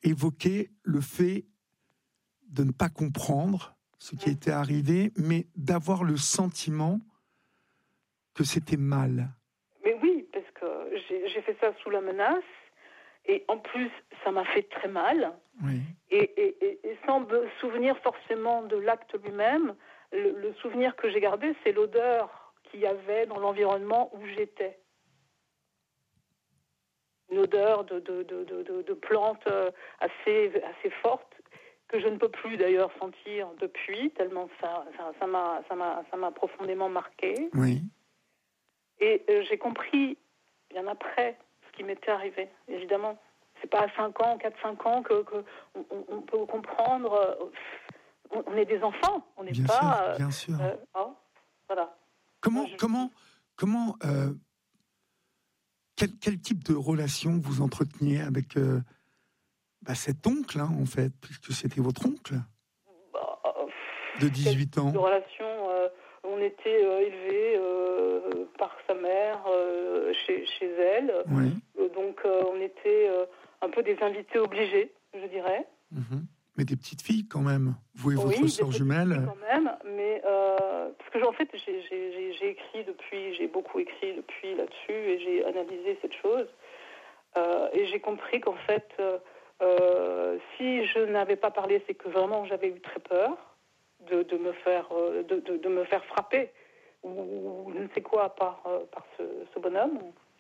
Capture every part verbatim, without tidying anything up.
évoqué le fait de ne pas comprendre ce qui était arrivé, mais d'avoir le sentiment que c'était mal. Mais oui, parce que j'ai, j'ai fait ça sous la menace, et en plus, ça m'a fait très mal. Oui. Et, et, et, et sans me souvenir forcément de l'acte lui-même, le, le souvenir que j'ai gardé, c'est l'odeur qu'il y avait dans l'environnement où j'étais. Une odeur de, de, de, de, de, de plantes assez, assez forte, que je ne peux plus d'ailleurs sentir depuis, tellement ça, ça, ça, m'a, ça, m'a, ça m'a profondément marqué. Oui. Et euh, j'ai compris, bien après, ce qui m'était arrivé, évidemment. C'est pas à cinq ans, quatre cinq ans que, que on, on peut comprendre. Euh, on, on est des enfants, on n'est bien pas... Sûr, bien sûr. Euh, oh, voilà. Comment, je... comment, comment, euh, quel, quel type de relation vous entreteniez avec euh, bah, cet oncle, hein, en fait, puisque c'était votre oncle, bah, de dix-huit ans. De relation, euh, on était euh, élevés euh, par sa mère euh, chez, chez elle. Oui. Euh, donc, euh, on était euh, un peu des invités obligés, je dirais. Mm-hmm. Mais des petites filles, quand même. Vous et Oui, votre sœur jumelle. quand même, mais euh, parce que en fait, j'ai, j'ai, j'ai écrit depuis, j'ai beaucoup écrit depuis là-dessus, et j'ai analysé cette chose, euh, et j'ai compris qu'en fait, euh, euh, si je n'avais pas parlé, c'est que vraiment j'avais eu très peur de, de me faire, euh, de, de, de me faire frapper, ou, ou je ne sais quoi par, euh, par ce, ce bonhomme.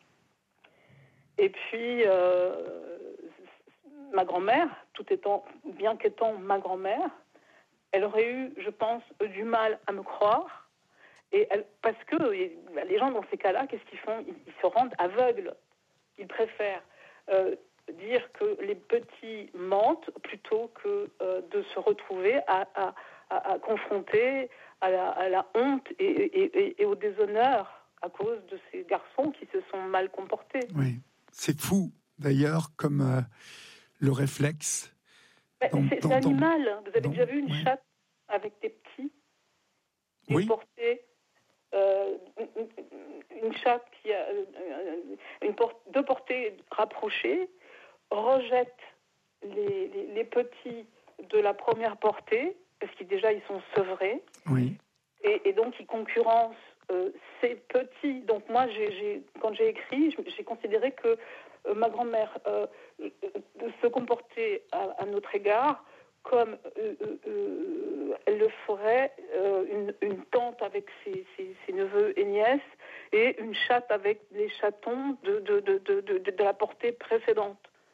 Et puis, euh, ma grand-mère, tout étant, bien qu'étant ma grand-mère, elle aurait eu, je pense, du mal à me croire, et elle, parce que les gens dans ces cas-là, qu'est-ce qu'ils font ? ils, ils se rendent aveugles. Ils préfèrent euh, dire que les petits mentent plutôt que euh, de se retrouver à, à, à, à confronter à la, à la honte et, et, et, et au déshonneur à cause de ces garçons qui se sont mal comportés. Oui, c'est fou d'ailleurs comme euh, le réflexe. Mais dans, c'est, dans, c'est animal. dans, Vous avez dans, déjà vu une oui. chatte avec des petits, une oui. portée, euh, une, une chatte qui a euh, une porte, deux portées rapprochées, rejette les, les, les petits de la première portée, parce qu'ils déjà ils sont sevrés, oui. et, et donc ils concurrencent euh, ces petits. Donc moi, j'ai, j'ai, quand j'ai écrit, j'ai considéré que euh, ma grand-mère euh, euh, se comportait à, à notre égard comme euh, euh, elle le ferait euh, une, une tante avec ses, ses, ses neveux et nièces, et une chatte avec les chatons de, de, de, de, de, de la portée précédente.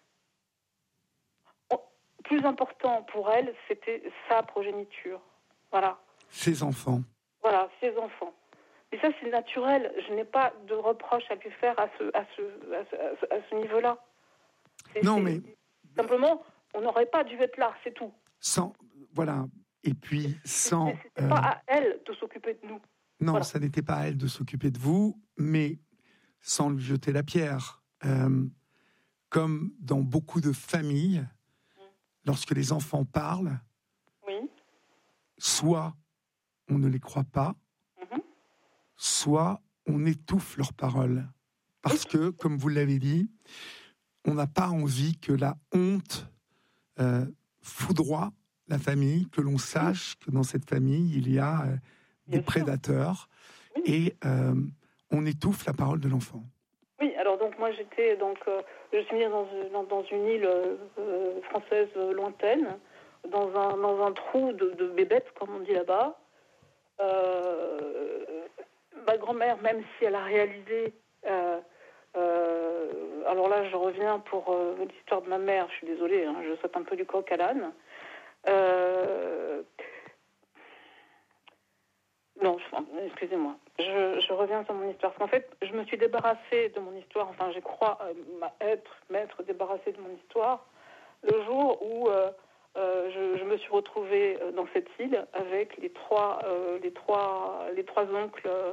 Plus important pour elle, c'était sa progéniture. Voilà. Ses enfants. Voilà, ses enfants. Et ça, c'est naturel. Je n'ai pas de reproche à lui faire à ce, à ce, à ce, à ce niveau-là. C'est, non, c'est, mais... Simplement, on n'aurait pas dû être là, c'est tout. Sans... Voilà. Et puis, sans... C'est, c'était euh... pas à elle de s'occuper de nous. Non, voilà. Ça n'était pas à elle de s'occuper de vous, mais sans lui jeter la pierre. Euh, comme dans beaucoup de familles, mmh. lorsque les enfants parlent, oui. soit on ne les croit pas, mmh. soit on étouffe leurs paroles. Parce que, comme vous l'avez dit, on n'a pas envie que la honte euh, foudroie la famille, que l'on sache que dans cette famille, il y a euh, des Bien prédateurs, oui. et euh, on étouffe la parole de l'enfant. Oui, alors donc moi j'étais donc euh, je suis née dans, dans, dans une île euh, française lointaine, dans un dans un trou de, de bébête comme on dit là-bas. Euh, ma grand-mère, même si elle a réalisé, euh, euh, alors là je reviens pour euh, l'histoire de ma mère, je suis désolée, hein, je saute un peu du coq à l'âne. Euh, Non, je, excusez-moi. Je, je reviens sur mon histoire. Parce qu'en fait, je me suis débarrassée de mon histoire. Enfin, je crois euh, être, m'être débarrassée de mon histoire le jour où euh, euh, je, je me suis retrouvée dans cette île avec les trois, euh, les trois, les trois oncles euh,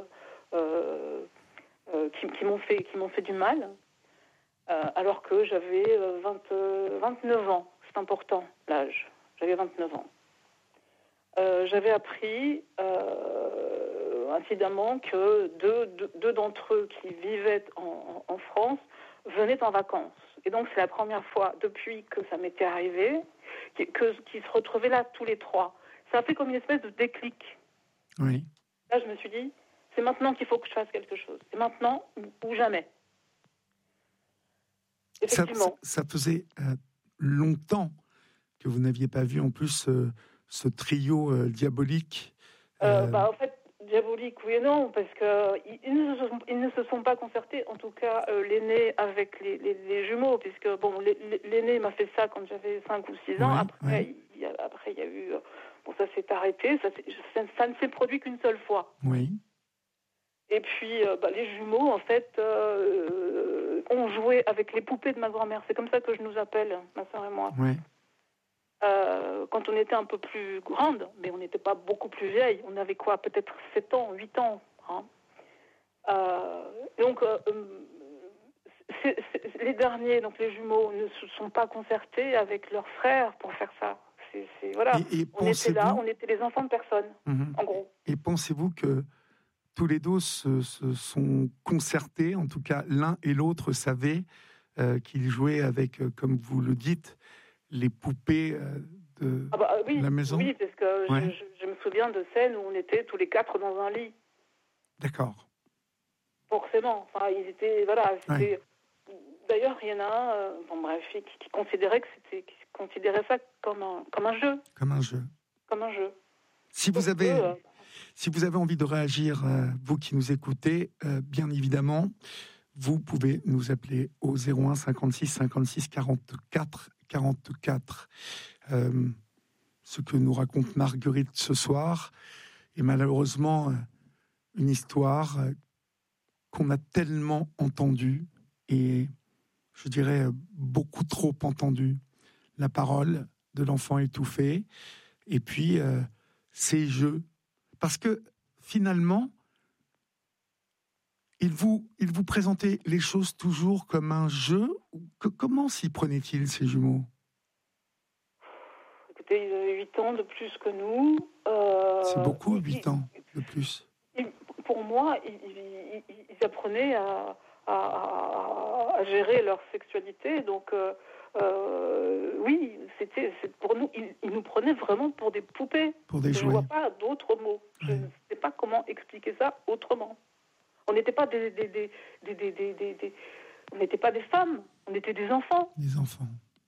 euh, qui, qui m'ont fait, qui m'ont fait du mal, euh, alors que j'avais vingt, vingt-neuf ans. C'est important l'âge. J'avais vingt-neuf ans. Euh, j'avais appris euh, incidemment que deux, deux, deux d'entre eux qui vivaient en, en France venaient en vacances. Et donc, c'est la première fois depuis que ça m'était arrivé que, que, qu'ils se retrouvaient là tous les trois. Ça a fait comme une espèce de déclic. Oui. Là, je me suis dit, c'est maintenant qu'il faut que je fasse quelque chose. C'est maintenant ou, ou jamais. Effectivement. Ça, ça faisait euh, longtemps que vous n'aviez pas vu en plus euh, ce trio euh, diabolique. Euh, euh... Bah, en fait, diabolique, oui et non, parce qu'ils ils ne, se sont, ils ne se sont pas concertés, en tout cas euh, l'aîné avec les, les, les jumeaux, puisque bon, l'aîné m'a fait ça quand j'avais cinq ou six ans. Oui, après, oui. il y a, après, il y a eu... Bon, ça s'est arrêté, ça, ça, ça ne s'est produit qu'une seule fois. Oui. Et puis, euh, bah, les jumeaux, en fait, euh, ont joué avec les poupées de ma grand-mère. C'est comme ça que je nous appelle, ma soeur et moi. Oui. Euh, quand on était un peu plus grande, mais on n'était pas beaucoup plus vieille, on avait quoi, peut-être sept ans, huit ans. Hein. Euh, donc, euh, c'est, c'est, les derniers, donc les jumeaux, ne se sont pas concertés avec leurs frères pour faire ça. C'est, c'est, voilà. Et, et on était là, on était les enfants de personne, mmh. en gros. Et pensez-vous que tous les deux se, se sont concertés, en tout cas l'un et l'autre savaient euh, qu'ils jouaient avec, euh, comme vous le dites, les poupées euh, de ah bah, oui, la maison? Oui, parce que ouais. je, je, je me souviens de scènes où on était tous les quatre dans un lit. D'accord. Forcément. Enfin, ils étaient, voilà, c'était... Ouais. D'ailleurs, il y en a un, euh, bon, bref, qui, qui considérait que c'était, qui considérait ça comme un, comme un jeu. Comme un jeu. Comme un jeu. Si vous Donc, avez, euh, si vous avez envie de réagir, euh, vous qui nous écoutez, euh, bien évidemment, vous pouvez nous appeler au zéro un cinquante-six cinquante-six quarante-quatre quarante-quatre. Euh, ce que nous raconte Marguerite ce soir est malheureusement euh, une histoire euh, qu'on a tellement entendue et je dirais beaucoup trop entendue. La parole de l'enfant étouffé et puis euh, ces jeux. Parce que finalement, il vous, il vous présentait les choses toujours comme un jeu. Que, comment s'y prenaient-ils, ces jumeaux? Écoutez, ils avaient huit ans de plus que nous. Euh, C'est beaucoup, ils, huit ans de plus. Ils, pour moi, ils, ils, ils apprenaient à, à, à, gérer leur sexualité. Donc, euh, euh, oui, c'était, c'est pour nous, ils, ils nous prenaient vraiment pour des poupées. Pour des Je ne vois pas d'autres mots. Je ouais. ne sais pas comment expliquer ça autrement. On n'était pas des, des, des, des, des, des, des, des on n'était pas des femmes, on était des enfants. Des enfants.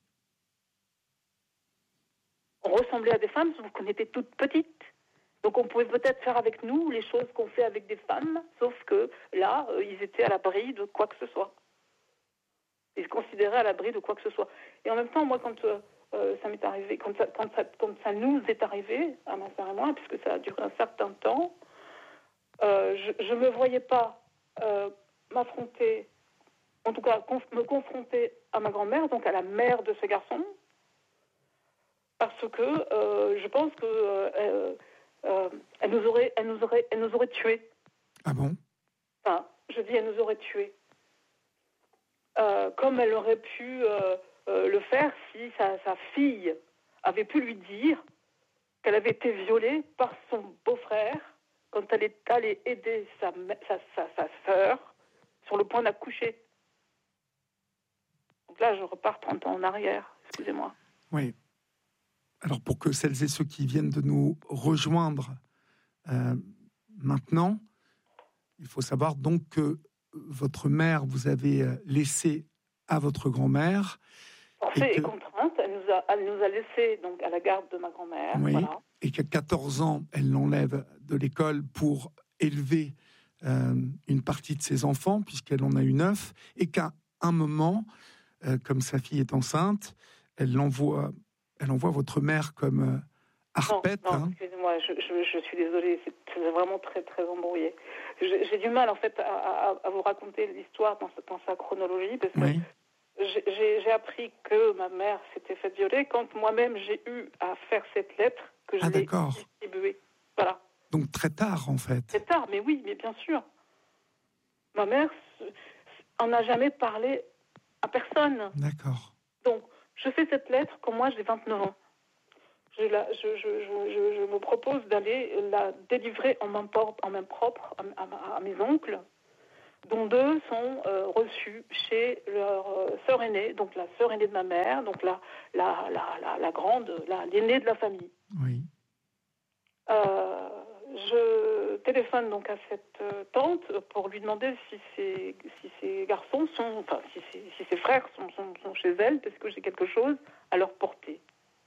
On ressemblait à des femmes, sauf qu'on était toutes petites. Donc on pouvait peut-être faire avec nous les choses qu'on fait avec des femmes, sauf que là, euh, ils étaient à l'abri de quoi que ce soit. Ils se considéraient à l'abri de quoi que ce soit. Et en même temps, moi, quand euh, ça m'est arrivé, quand ça, quand, ça, quand ça nous est arrivé, à ma sœur et moi, puisque ça a duré un certain temps, euh, je ne me voyais pas euh, m'affronter, en tout cas conf- me confronter à ma grand-mère, donc à la mère de ce garçon, parce que euh, je pense que euh, euh, elle nous aurait, elle nous aurait, elle nous aurait tués. Ah bon? Enfin, je dis, elle nous aurait tués. Euh, comme elle aurait pu euh, euh, le faire si sa, sa fille avait pu lui dire qu'elle avait été violée par son beau-frère quand elle est allée aider sa, sa, sa, sa sœur sur le point d'accoucher. Donc là, je repars trente ans en arrière, excusez-moi. Oui. Alors, pour que celles et ceux qui viennent de nous rejoindre euh, maintenant, il faut savoir donc que votre mère vous avez laissé à votre grand-mère. Forcée et, que... et contrainte, elle nous, a, elle nous a laissés donc, à la garde de ma grand-mère. Oui, voilà. Et qu'à quatorze ans, elle l'enlève de l'école pour élever euh, une partie de ses enfants, puisqu'elle en a eu neuf, et qu'à un moment, euh, comme sa fille est enceinte, elle l'envoie... Elle envoie votre mère comme euh, Harpette. Non, non hein. excusez-moi, je, je, je suis désolée, c'est, c'est vraiment très, très embrouillé. J'ai, j'ai du mal, en fait, à, à, à vous raconter l'histoire dans, dans sa chronologie, parce que oui. j'ai, j'ai, j'ai appris que ma mère s'était faite violer quand moi-même j'ai eu à faire cette lettre que je ah, l'ai d'accord. distribuée. Voilà. Donc très tard, en fait. Très tard, mais oui, mais bien sûr. Ma mère en a jamais parlé à personne. D'accord. Donc, je fais cette lettre quand moi j'ai vingt-neuf ans. Je, la, je, je, je, je me propose d'aller la délivrer en main, en main propre à, à, à mes oncles dont deux sont euh, reçus chez leur euh, sœur aînée, donc la sœur aînée de ma mère, donc la, la, la, la, la grande, la, l'aînée de la famille. Oui. Euh, je téléphone donc à cette euh, tante pour lui demander si ses, si ses garçons sont, enfin si ses, si ses frères sont, sont, sont chez elle, parce que j'ai quelque chose à leur porter.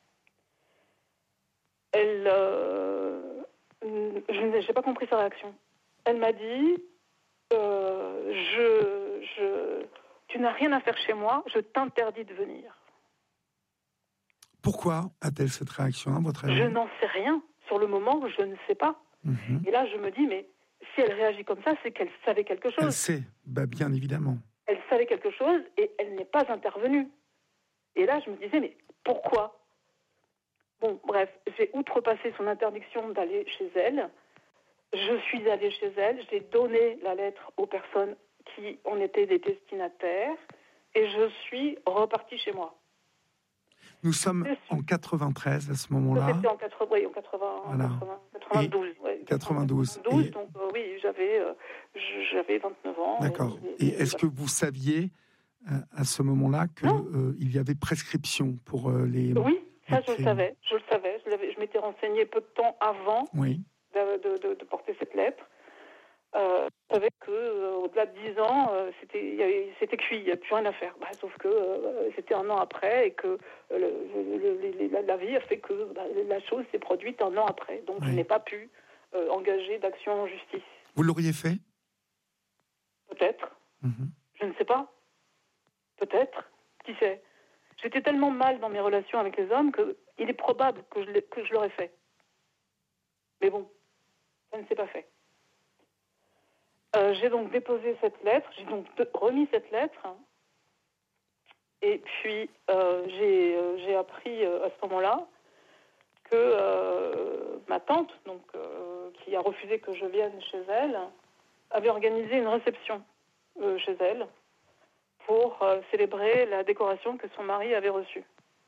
Elle, euh, je n'ai pas compris sa réaction. Elle m'a dit, euh, je, je, tu n'as rien à faire chez moi, je t'interdis de venir. Pourquoi a-t-elle cette réaction, à votre avis? Je n'en sais rien. Sur le moment, je ne sais pas. Mmh. Et là, je me dis, mais si elle réagit comme ça, c'est qu'elle savait quelque chose. Elle sait, bah, bien évidemment. Elle savait quelque chose et elle n'est pas intervenue. Et là, je me disais, mais pourquoi? Bon, bref, j'ai outrepassé son interdiction d'aller chez elle. Je suis allée chez elle, j'ai donné la lettre aux personnes qui en étaient des destinataires et je suis repartie chez moi. Nous sommes en quatre-vingt-treize à ce moment-là. C'était en, quatre-vingts, oui, en quatre-vingts, Voilà. quatre-vingt-douze. Ouais, quatre-vingt-douze. quatre-vingt-douze, Et... donc euh, oui, j'avais, euh, j'avais vingt-neuf ans. D'accord. Et, et, et est-ce que vous saviez euh, à ce moment-là qu'il euh, y avait prescription pour euh, les... Oui, ça les je le savais. Je le savais. Je, l'avais, je m'étais renseignée peu de temps avant oui. de, de, de, de porter cette lettre. Euh, je savais qu'au-delà euh, de dix ans, euh, c'était, y avait, c'était cuit, il n'y a plus rien à faire. Bah, sauf que euh, c'était un an après et que euh, le, le, le, la, la vie a fait que bah, la chose s'est produite un an après. Donc oui. Je n'ai pas pu euh, engager d'action en justice. Vous l'auriez fait? Peut-être. Mm-hmm. Je ne sais pas. Peut-être. Qui sait? J'étais tellement mal dans mes relations avec les hommes qu'il est probable que je, que je l'aurais fait. Mais bon, ça ne s'est pas fait. Euh, j'ai donc déposé cette lettre, j'ai donc de, remis cette lettre, hein, et puis euh, j'ai, euh, j'ai appris euh, à ce moment-là que euh, ma tante, donc, euh, qui a refusé que je vienne chez elle, avait organisé une réception euh, chez elle pour euh, célébrer la décoration que son mari avait reçue.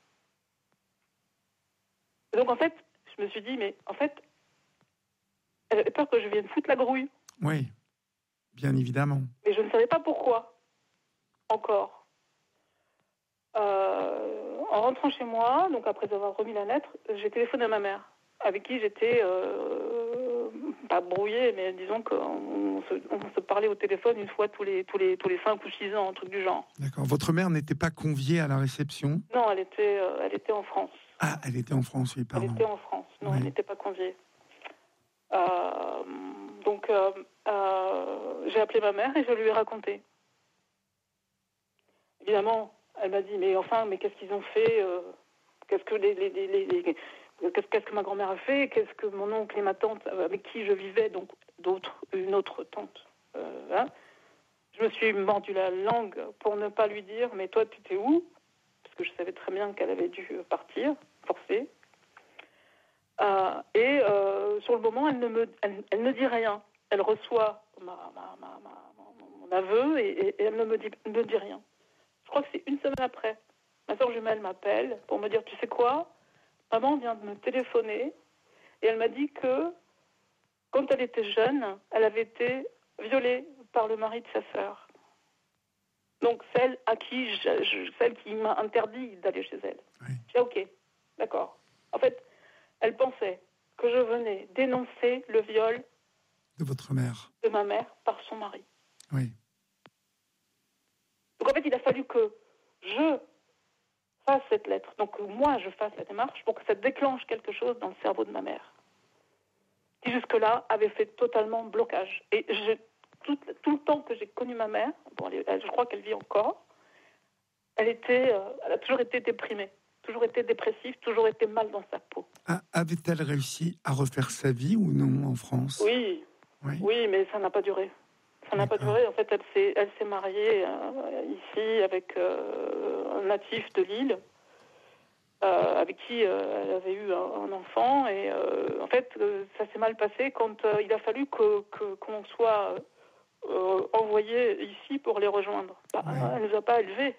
Et donc en fait, je me suis dit, mais en fait, elle avait peur que je vienne foutre la grouille. Oui. Bien évidemment. Mais je ne savais pas pourquoi, encore. Euh, en rentrant chez moi, donc après avoir remis la lettre, j'ai téléphoné à ma mère, avec qui j'étais, euh, pas brouillée, mais disons qu'on se, on se parlait au téléphone une fois tous les, tous les, tous les cinq ou six ans, un truc du genre. D'accord. Votre mère n'était pas conviée à la réception? Non, elle était, euh, elle était en France. Ah, elle était en France, oui, pardon. Elle était en France, non, oui. Elle n'était pas conviée. Euh, donc, euh, euh, j'ai appelé ma mère et je lui ai raconté. Évidemment, elle m'a dit, mais enfin, mais qu'est-ce qu'ils ont fait euh, Qu'est-ce que les, les, les, les qu'est-ce, qu'est-ce que ma grand-mère a fait? Qu'est-ce que mon oncle et ma tante, avec qui je vivais, donc d'autres, une autre tante, euh, hein, je me suis mordu la langue pour ne pas lui dire, mais toi, tu étais où? Parce que je savais très bien qu'elle avait dû partir, forcée. Euh, et euh, sur le moment, elle ne me, elle, elle ne dit rien. Elle reçoit ma, ma, ma, ma, mon aveu et, et, et elle ne me dit, ne me dit rien. Je crois que c'est une semaine après. Ma soeur jumelle m'appelle pour me dire, tu sais quoi, maman vient de me téléphoner et elle m'a dit que quand elle était jeune, elle avait été violée par le mari de sa sœur. Donc celle à qui je, je, celle qui m'a interdit d'aller chez elle. Oui. J'ai dit ok, d'accord. En fait, elle pensait que je venais dénoncer le viol de votre mère, de ma mère par son mari. Oui. Donc en fait, il a fallu que je fasse cette lettre, donc que moi je fasse la démarche pour que ça déclenche quelque chose dans le cerveau de ma mère, qui jusque-là avait fait totalement blocage. Et je, tout, tout le temps que j'ai connu ma mère, bon, elle, je crois qu'elle vit encore, elle, était, euh, elle a toujours été déprimée, toujours été dépressive, toujours été mal dans sa peau. Ah, avait-elle réussi à refaire sa vie ou non en France? Oui, oui, oui, mais ça n'a pas duré. Ça n'a D'accord. pas duré. En fait, elle s'est, elle s'est mariée euh, ici avec euh, un natif de Lille, euh, avec qui euh, elle avait eu un, un enfant. Et euh, en fait, euh, ça s'est mal passé quand euh, il a fallu que, que, qu'on soit euh, envoyé ici pour les rejoindre. Bah, oui. Elle ne nous a pas élevés.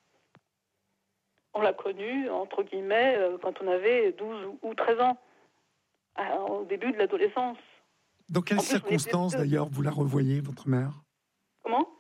On l'a connue, entre guillemets, euh, quand on avait douze ou treize ans, euh, au début de l'adolescence. Dans quelles circonstances, d'ailleurs, vous la revoyez, votre mère? Comment?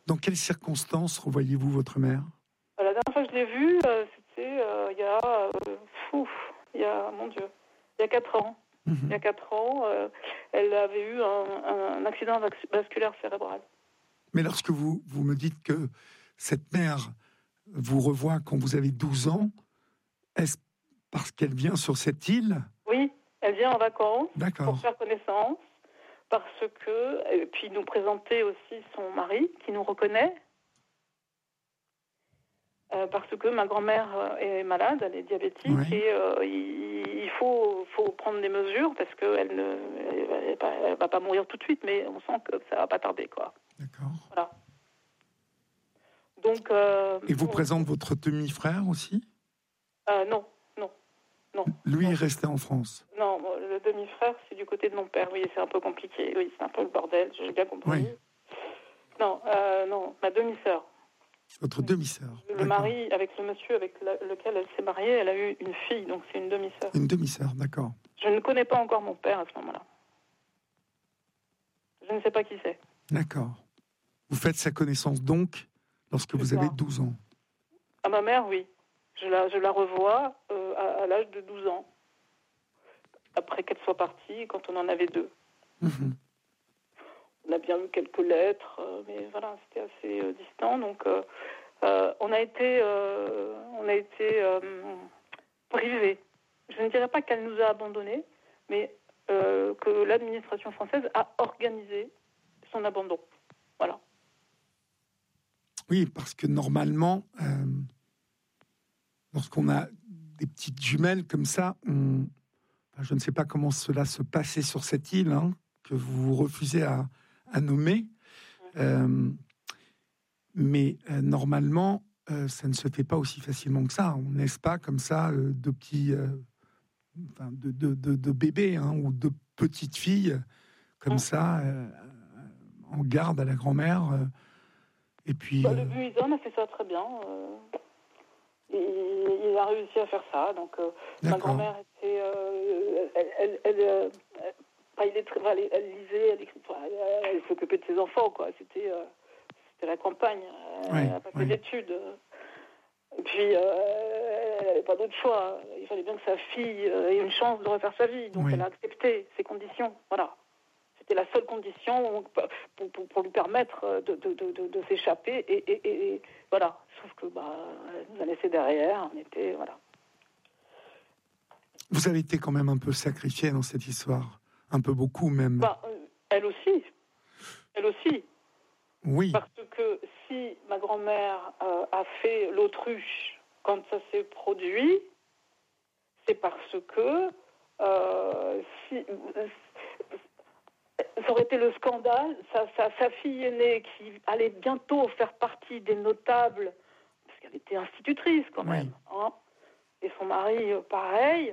Dans quelles circonstances revoyez-vous votre mère? La dernière fois que je l'ai vue, euh, c'était euh, il y a, euh, fou, il y a, mon Dieu, il y a quatre ans. Mmh. Il y a quatre ans, euh, elle avait eu un, un accident vasculaire cérébral. Mais lorsque vous, vous me dites que cette mère vous revoit quand vous avez douze ans, est-ce parce qu'elle vient sur cette île? Oui, elle vient en vacances. D'accord. Pour faire connaissance, parce que, et puis nous présenter aussi son mari qui nous reconnaît, euh, parce que ma grand-mère est malade, elle est diabétique, oui. Et euh, il, il faut, faut prendre des mesures parce qu'elle ne elle, elle va pas mourir tout de suite, mais on sent que ça va pas tarder, quoi. D'accord. Voilà. Donc, euh, et vous on... présente votre demi-frère aussi? euh, Non, non, non. Lui non. est resté en France? Non, le demi-frère, c'est du côté de mon père. Oui, c'est un peu compliqué. Oui, c'est un peu le bordel, j'ai bien compris. Oui. Non, euh, non, ma demi-sœur. Votre demi-sœur. Le d'accord. mari, avec le monsieur avec la, lequel elle s'est mariée, elle a eu une fille, donc c'est une demi-sœur. Une demi-sœur, d'accord. Je ne connais pas encore mon père à ce moment-là. Je ne sais pas qui c'est. D'accord. Vous faites sa connaissance donc lorsque c'est vous ça. Avez douze ans? À ma mère, oui. Je la, je la revois euh, à, à l'âge de douze ans. Après qu'elle soit partie, quand on en avait deux. Mmh. On a bien eu quelques lettres, euh, mais voilà, c'était assez euh, distant. Donc, euh, euh, on a été, euh, on a été euh, privés. Je ne dirais pas qu'elle nous a abandonnés, mais euh, que l'administration française a organisé son abandon. Voilà. Oui, parce que normalement, euh, lorsqu'on a des petites jumelles comme ça, on... je ne sais pas comment cela se passait sur cette île, hein, que vous refusez à, à nommer. Mmh. Euh, mais euh, normalement, euh, ça ne se fait pas aussi facilement que ça. On n'est pas comme ça euh, de petits, euh, enfin, de, de, de, de bébés hein, ou de petites filles comme mmh. ça, euh, en garde à la grand-mère. Euh, et puis. Bah, le Buisson a fait ça très bien. Euh... Il, il a réussi à faire ça. Donc, euh, ma grand-mère était, euh, elle, elle, elle, euh, elle, elle, elle lisait, elle, elle, elle s'occupait de ses enfants, quoi. C'était, euh, c'était la campagne. Oui, elle n'a pas fait oui. d'études. Et puis, euh, elle n'avait pas d'autre choix. Il fallait bien que sa fille ait une chance de refaire sa vie. Donc, oui. Elle a accepté ces conditions. Voilà. C'était la seule condition pour, pour, pour lui permettre de, de, de, de, de s'échapper. Et, et, et voilà. Sauf que, bah, elle nous a laissé derrière. On était, voilà. Vous avez été quand même un peu sacrifiée dans cette histoire. Un peu beaucoup, même. Bah, elle aussi. Elle aussi. Oui. Parce que si ma grand-mère euh, a fait l'autruche quand ça s'est produit, c'est parce que euh, si, ça aurait été le scandale. Sa, sa, sa fille aînée qui allait bientôt faire partie des notables, parce qu'elle était institutrice quand même, oui. hein, et son mari pareil.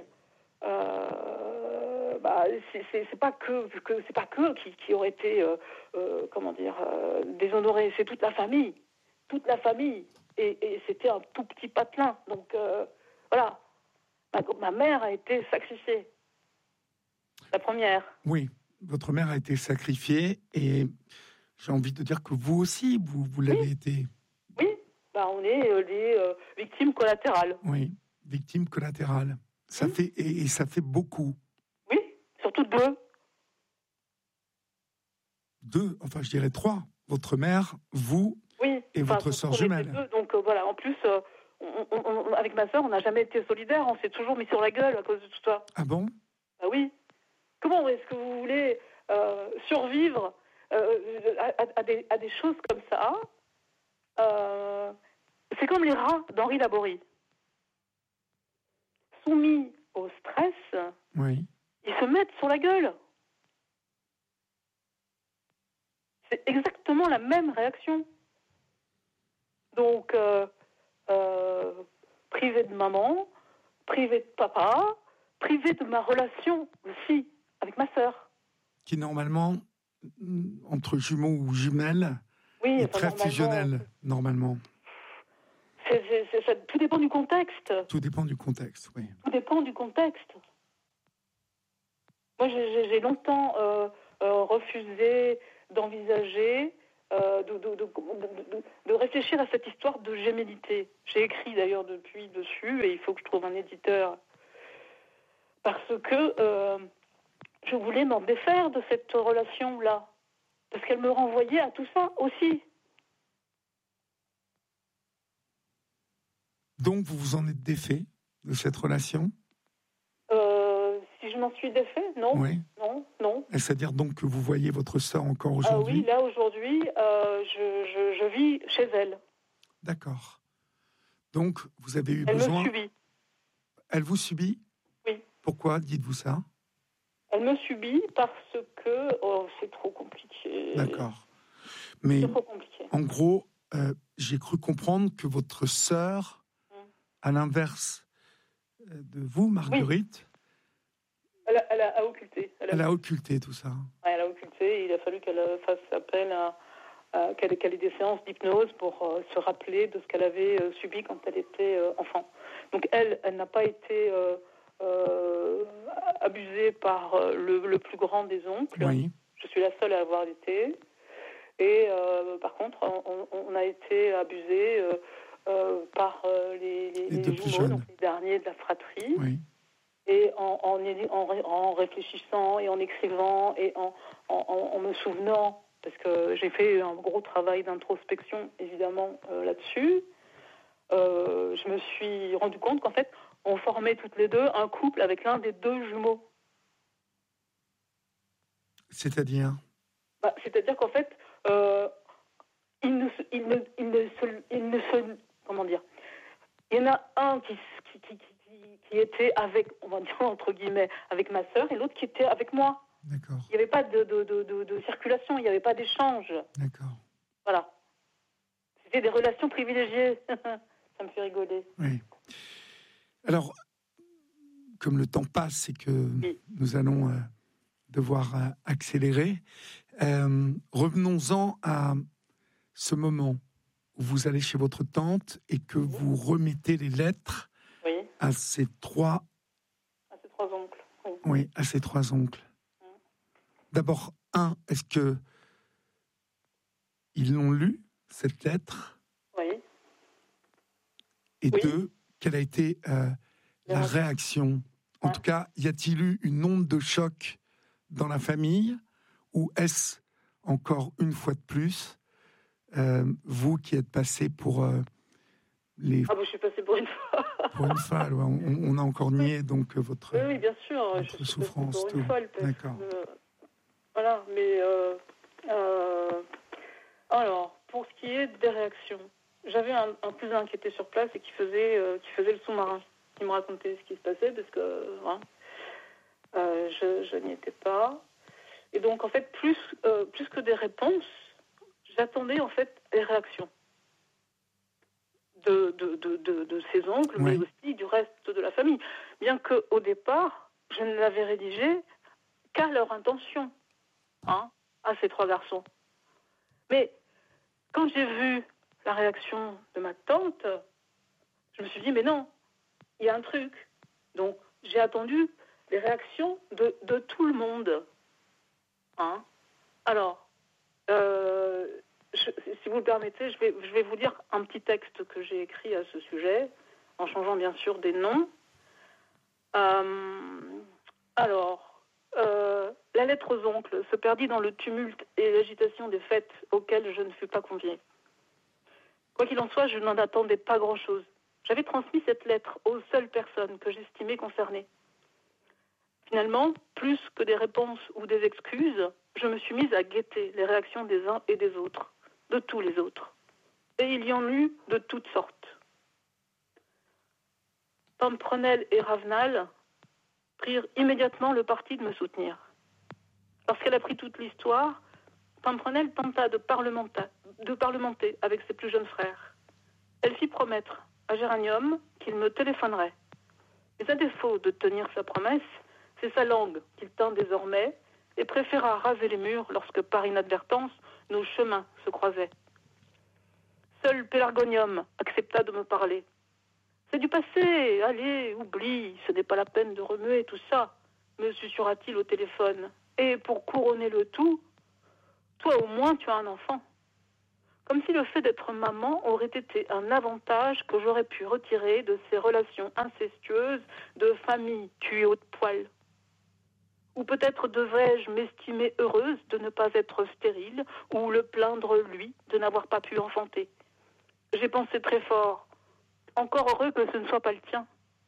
Euh, bah, c'est, c'est, c'est pas que, que c'est pas que qui, qui aurait été euh, euh, comment dire euh, déshonoré, c'est toute la famille, toute la famille, et, et c'était un tout petit patelin. Donc euh, voilà, ma, ma mère a été sacrifiée, la première. Oui, votre mère a été sacrifiée, et j'ai envie de dire que vous aussi, vous, vous l'avez oui. été. Oui, bah, on est euh, des euh, victimes collatérales. Oui, victimes collatérales. Ça mmh. fait et, et ça fait beaucoup. Oui, surtout deux. Deux, enfin je dirais trois. Votre mère, vous oui, et enfin, votre sœur jumelle. Deux, donc euh, voilà, en plus, euh, on, on, on, avec ma sœur, on n'a jamais été solidaires. On s'est toujours mis sur la gueule à cause de tout ça. Ah bon? Ah oui. Comment est-ce que vous voulez euh, survivre euh, à, à, à, des, à des choses comme ça? euh, C'est comme les rats d'Henri Laborie. Soumis au stress, oui. ils se mettent sur la gueule. C'est exactement la même réaction. Donc, euh, euh, privé de maman, privé de papa, privé de ma relation aussi avec ma sœur. Qui normalement, entre jumeaux ou jumelles, oui, est enfin, très normalement, fusionnel, normalement. C'est, c'est, c'est, ça, tout dépend du contexte. Tout dépend du contexte, oui. Tout dépend du contexte. Moi, j'ai, j'ai longtemps euh, euh, refusé d'envisager euh, de, de, de, de, de réfléchir à cette histoire de gémellité. J'ai écrit d'ailleurs depuis dessus et il faut que je trouve un éditeur parce que euh, je voulais m'en défaire de cette relation-là. Parce qu'elle me renvoyait à tout ça aussi. Donc, vous vous en êtes défait de cette relation ? euh, Si je m'en suis défait, non. Oui. Non, non. C'est-à-dire donc que vous voyez votre sœur encore aujourd'hui ? Ah oui, là, aujourd'hui, euh, je, je, je vis chez elle. D'accord. Donc, vous avez eu elle besoin... Elle me subit. Elle vous subit ? Oui. Pourquoi dites-vous ça ? Elle me subit parce que oh, c'est trop compliqué. D'accord. Mais c'est trop compliqué. En gros, euh, j'ai cru comprendre que votre sœur, mmh. à l'inverse de vous, Marguerite, oui. elle, a, elle a occulté. Elle a, elle a occulté tout ça. Ouais, elle a occulté. Il a fallu qu'elle fasse appel à, à qu'elle, qu'elle ait des séances d'hypnose pour euh, se rappeler de ce qu'elle avait euh, subi quand elle était euh, enfant. Donc elle, elle n'a pas été euh, euh, abusée par euh, le, le plus grand des oncles. Oui. Je suis la seule à avoir été. Et euh, par contre, on, on a été abusé euh, euh, par euh, les, les, les, les jumeaux, donc les derniers de la fratrie. Oui. Et en, en, en, en réfléchissant et en écrivant et en, en, en me souvenant, parce que j'ai fait un gros travail d'introspection, évidemment, euh, là-dessus, euh, je me suis rendu compte qu'en fait, on formait toutes les deux un couple avec l'un des deux jumeaux. C'est-à-dire bah, C'est-à-dire qu'en fait, euh, il, ne, il, ne, il, ne se, il ne se... Comment dire Il y en a un qui, qui, qui, qui, qui était avec, on va dire entre guillemets, avec ma sœur, et l'autre qui était avec moi. D'accord. Il n'y avait pas de, de, de, de, de circulation, il n'y avait pas d'échange. D'accord. Voilà. C'était des relations privilégiées. Ça me fait rigoler. Oui. Alors, comme le temps passe et que oui. nous allons euh, devoir euh, accélérer, euh, revenons-en à ce moment où vous allez chez votre tante et que oui. vous remettez les lettres oui. à ces trois... À ces trois oncles. Oui, oui à ces trois oncles. Oui. D'abord, un, est-ce que ils l'ont lu, cette lettre ? Oui. Et oui. deux, quelle a été euh, la oui. réaction ? En ah. tout cas, y a-t-il eu une onde de choc dans la famille ? Ou est-ce, encore une fois de plus, euh, vous qui êtes passé pour euh, les... Ah, bah, je suis passée pour une fois. Pour une folle, ouais. on, on a encore nié donc votre, oui, oui, bien sûr. votre je souffrance. Pour tout. une folle, parce D'accord. Que, voilà, mais... Euh, euh, alors, pour ce qui est des réactions, j'avais un, un cousin qui était sur place et qui faisait, euh, qui faisait le sous-marin. Il me racontait ce qui se passait parce que hein, euh, je, je n'y étais pas. Et donc, en fait, plus, euh, plus que des réponses, j'attendais en fait des réactions de, de, de, de, de ses oncles, oui. mais aussi du reste de la famille. Bien qu'au départ, je ne l'avais rédigé qu'à leur intention, hein, à ces trois garçons. Mais quand j'ai vu la réaction de ma tante, je me suis dit, mais non, il y a un truc. Donc, j'ai attendu les réactions de, de tout le monde. Hein. Alors, euh, je, si vous le permettez, je vais, je vais vous lire un petit texte que j'ai écrit à ce sujet, en changeant bien sûr des noms. Euh, alors, euh, la lettre aux oncles se perdit dans le tumulte et l'agitation des fêtes auxquelles je ne fus pas conviée. Quoi qu'il en soit, je n'en attendais pas grand-chose. J'avais transmis cette lettre aux seules personnes que j'estimais concernées. Finalement, plus que des réponses ou des excuses, je me suis mise à guetter les réactions des uns et des autres, de tous les autres. Et il y en eut de toutes sortes. Pamprenelle et Ravenal prirent immédiatement le parti de me soutenir. Lorsqu'elle apprit toute l'histoire, Pamprenelle tenta de parlementer, de parlementer avec ses plus jeunes frères. Elle fit promettre à Géranium qu'il me téléphonerait. Mais à défaut de tenir sa promesse, c'est sa langue qu'il tint désormais et préféra raser les murs lorsque, par inadvertance, nos chemins se croisaient. Seul Pélargonium accepta de me parler. « C'est du passé, allez, oublie, ce n'est pas la peine de remuer tout ça, » me susurra-t-il au téléphone. « Et pour couronner le tout, toi au moins tu as un enfant. Comme si le fait d'être maman aurait été un avantage que j'aurais pu retirer de ces relations incestueuses de famille tuée au poil. Ou peut-être devrais-je m'estimer heureuse de ne pas être stérile ou le plaindre lui de n'avoir pas pu enfanter. J'ai pensé très fort. Encore heureux que ce ne soit pas le tien.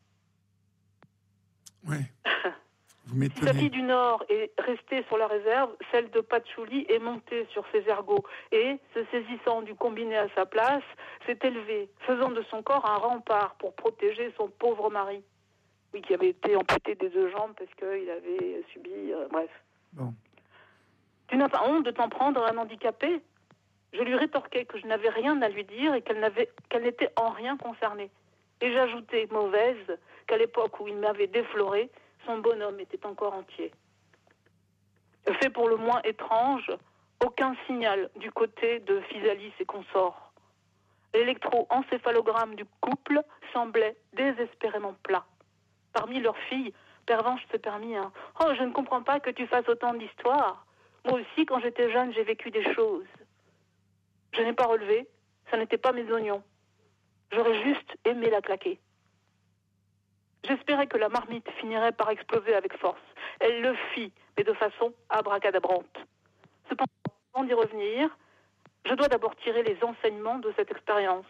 Ouais. Vous Si sa fille du Nord est restée sur la réserve, celle de Patchouli est montée sur ses ergots et, se saisissant du combiné à sa place, s'est élevée, faisant de son corps un rempart pour protéger son pauvre mari. Oui, qui avait été amputé des deux jambes parce qu'il avait subi... Euh, bref. Bon. Tu n'as pas honte de t'en prendre à un handicapé ? Je lui rétorquai que je n'avais rien à lui dire et qu'elle n'avait, qu'elle n'était en rien concernée. Et j'ajoutai, mauvaise, qu'à l'époque où il m'avait défloré, son bonhomme était encore entier. Fait pour le moins étrange, aucun signal du côté de Physalis et consorts. L'électroencéphalogramme du couple semblait désespérément plat. Parmi leurs filles, Pervenche s'est permis un « Oh, je ne comprends pas que tu fasses autant d'histoires. Moi aussi, quand j'étais jeune, j'ai vécu des choses. » Je n'ai pas relevé, ça n'était pas mes oignons. J'aurais juste aimé la claquer. J'espérais que la marmite finirait par exploser avec force. Elle le fit, mais de façon abracadabrante. Cependant, avant d'y revenir, je dois d'abord tirer les enseignements de cette expérience.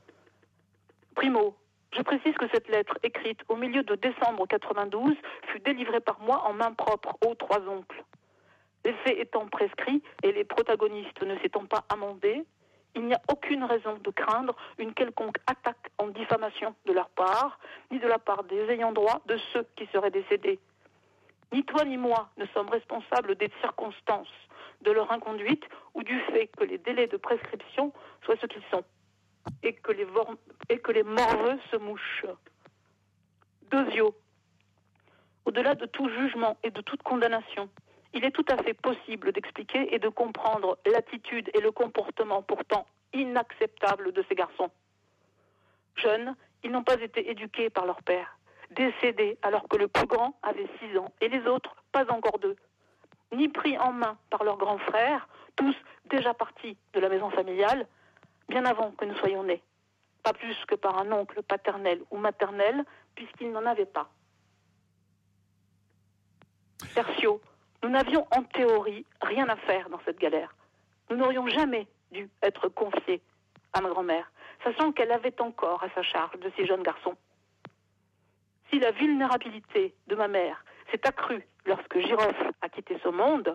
Primo, je précise que cette lettre, écrite au milieu de décembre quatre-vingt-douze, fut délivrée par moi en main propre aux trois oncles. Les faits étant prescrits et les protagonistes ne s'étant pas amendés, il n'y a aucune raison de craindre une quelconque attaque en diffamation de leur part, ni de la part des ayants droit de ceux qui seraient décédés. Ni toi ni moi ne sommes responsables des circonstances de leur inconduite ou du fait que les délais de prescription soient ce qu'ils sont, et que les, vor- et que les morveux se mouchent. Deuxièmement, au-delà de tout jugement et de toute condamnation, il est tout à fait possible d'expliquer et de comprendre l'attitude et le comportement pourtant inacceptables de ces garçons. Jeunes, ils n'ont pas été éduqués par leur père, décédés alors que le plus grand avait six ans et les autres pas encore deux, ni pris en main par leurs grands frères, tous déjà partis de la maison familiale, bien avant que nous soyons nés, pas plus que par un oncle paternel ou maternel, puisqu'ils n'en avaient pas. Tertio, nous n'avions en théorie rien à faire dans cette galère. Nous n'aurions jamais dû être confiés à ma grand-mère, sachant qu'elle avait encore à sa charge de ces jeunes garçons. Si la vulnérabilité de ma mère s'est accrue lorsque Girofle a quitté ce monde,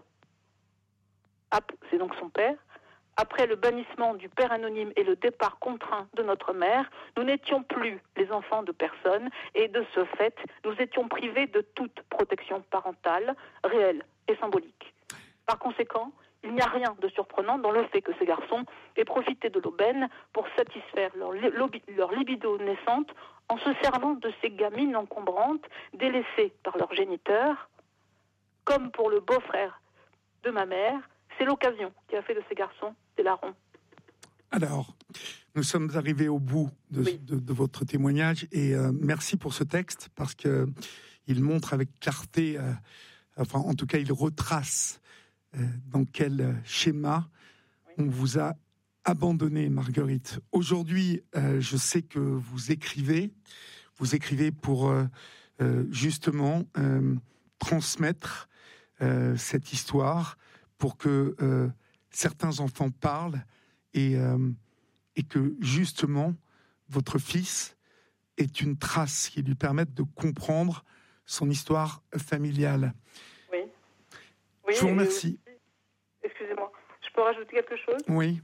c'est donc son père, après le bannissement du père anonyme et le départ contraint de notre mère, nous n'étions plus les enfants de personne et de ce fait, nous étions privés de toute protection parentale, réelle et symbolique. Par conséquent, il n'y a rien de surprenant dans le fait que ces garçons aient profité de l'aubaine pour satisfaire leur, leur libido naissante en se servant de ces gamines encombrantes délaissées par leurs géniteurs, comme pour le beau-frère de ma mère. C'est l'occasion qui a fait de ces garçons des larrons. Alors, nous sommes arrivés au bout de, oui. de, de votre témoignage et euh, merci pour ce texte parce que il montre avec clarté, euh, enfin en tout cas il retrace euh, dans quel schéma oui. on vous a abandonné, Marguerite. Aujourd'hui, euh, je sais que vous écrivez, vous écrivez pour euh, euh, justement euh, transmettre euh, cette histoire pour que euh, certains enfants parlent et, euh, et que justement votre fils ait une trace qui lui permette de comprendre son histoire familiale. Oui. oui je vous remercie. Euh, excusez-moi, je peux rajouter quelque chose ? Oui.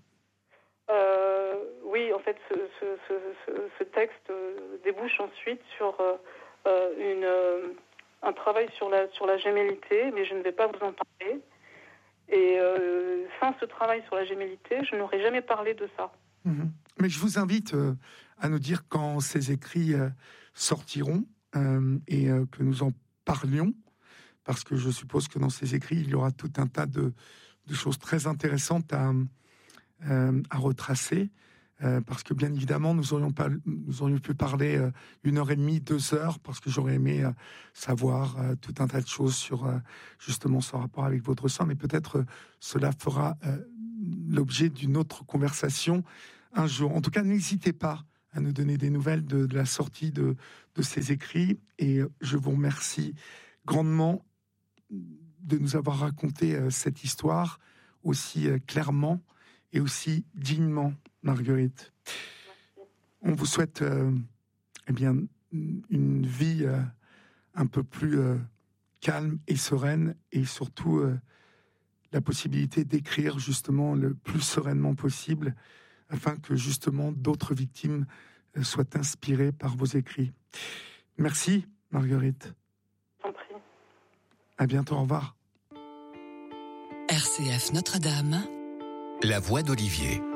Euh, oui, en fait, ce, ce, ce, ce texte débouche ensuite sur euh, une, euh, un travail sur la, sur la gémellité, mais je ne vais pas vous en parler. Et euh, sans ce travail sur la gémellité, je n'aurais jamais parlé de ça. Mmh. Mais je vous invite euh, à nous dire quand ces écrits euh, sortiront euh, et euh, que nous en parlions, parce que je suppose que dans ces écrits, il y aura tout un tas de, de choses très intéressantes à, euh, à retracer. Euh, parce que bien évidemment, nous aurions, pas, nous aurions pu parler euh, une heure et demie, deux heures, parce que j'aurais aimé euh, savoir euh, tout un tas de choses sur euh, justement ce rapport avec votre sang, mais peut-être euh, cela fera euh, l'objet d'une autre conversation un jour. En tout cas, n'hésitez pas à nous donner des nouvelles de, de la sortie de, de ces écrits. Et je vous remercie grandement de nous avoir raconté euh, cette histoire aussi euh, clairement et aussi dignement, Marguerite. Merci. On vous souhaite euh, eh bien, une vie euh, un peu plus euh, calme et sereine, et surtout euh, la possibilité d'écrire justement le plus sereinement possible, afin que justement d'autres victimes euh, soient inspirées par vos écrits. Merci, Marguerite. J'en prie. À bientôt, au revoir. R C F Notre-Dame. La voix d'Olivier.